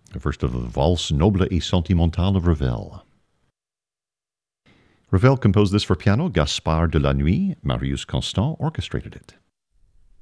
the first of the Valse Noble et Sentimentale of Ravel. Ravel composed this for piano. Gaspard de la Nuit, Marius Constant orchestrated it.